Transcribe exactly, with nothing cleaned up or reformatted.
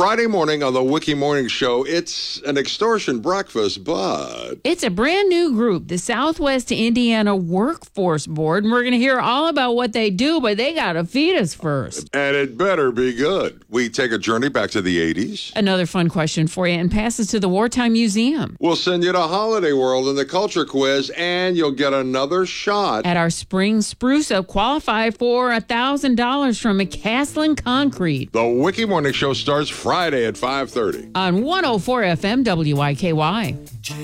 Friday morning on the Wiki Morning Show, it's an extortion breakfast, but... It's a brand new group, the Southwest Indiana Workforce Board, and we're going to hear all about what they do, but they got to feed us first. And it better be good. We take a journey back to the eighties. Another fun question for you, and passes to the Wartime Museum. We'll send you to Holiday World in the Culture Quiz, and you'll get another shot. At our Spring Spruce Up, qualify for one thousand dollars from McCaslin Concrete. The Wiki Morning Show starts Friday at five thirty. On one oh four F M W I K Y.